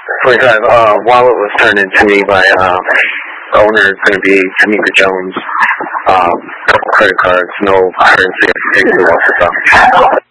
Please have, wallet was turned in to me by, the owner is going to be Tamika Jones, credit cards, no currency, if you want to